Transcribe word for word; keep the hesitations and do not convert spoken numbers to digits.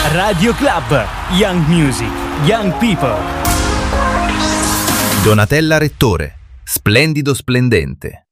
Radio Club, Young Music, Young People. Donatella Rettore, splendido splendente.